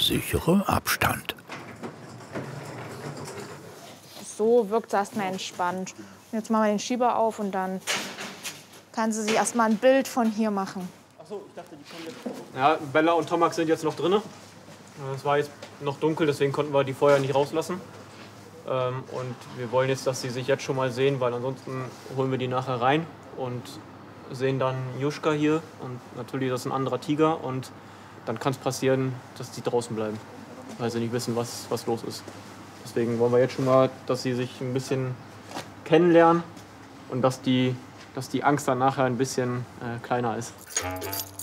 sichere Abstand. So wirkt es erstmal entspannt. Und jetzt machen wir den Schieber auf und dann kann sie sich erstmal ein Bild von hier machen. Ach so, ich dachte, die kommen jetzt. Ja, Bella und Tomax sind jetzt noch drin. Es war jetzt noch dunkel, deswegen konnten wir die vorher nicht rauslassen. Und wir wollen jetzt, dass sie sich jetzt schon mal sehen, weil ansonsten holen wir die nachher rein und sehen dann Juschka hier. Und natürlich, das ist ein anderer Tiger. Und dann kann es passieren, dass die draußen bleiben, weil sie nicht wissen, was los ist. Deswegen wollen wir jetzt schon mal, dass sie sich ein bisschen kennenlernen und dass die Angst dann nachher ein bisschen kleiner ist.